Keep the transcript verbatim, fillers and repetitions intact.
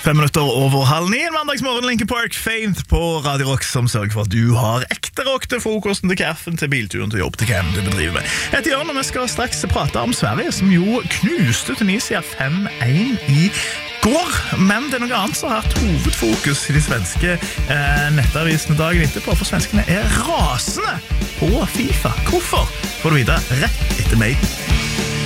Fem minutter over halv ni, en mandagsmorgen, Linkin Park, Faint på Radio Rock, som sørger for at du har ekte rock til frokosten, til kaffen, til bilturen, til jobb, til hvem du bedriver med. Etter hjørnet, vi skal straks prate om Sverige, som jo knuste Tunisia fem en i går, men det er noe annet som har hatt hovedfokus i de svenske eh, nettavisene dagen etterpå, for svenskene er rasende på FIFA. Hvorfor? Får du vite rett etter Maiden.